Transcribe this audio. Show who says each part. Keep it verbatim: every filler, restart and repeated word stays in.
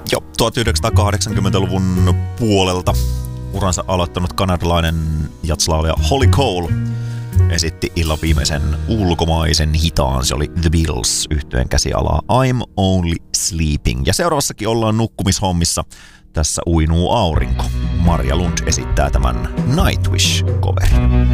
Speaker 1: Jo tuhatyhdeksänsataakahdeksankymmentäluvun puolelta uransa aloittanut kanadalainen jatslaulaja Holly Cole esitti illan viimeisen ulkomaisen hitaan. Se oli The Beatles -yhtyeen käsialaa I'm Only Sleeping. Ja seuraavassakin ollaan nukkumishommissa. Tässä uinuu aurinko. Marja Lund esittää tämän Nightwish-coverin.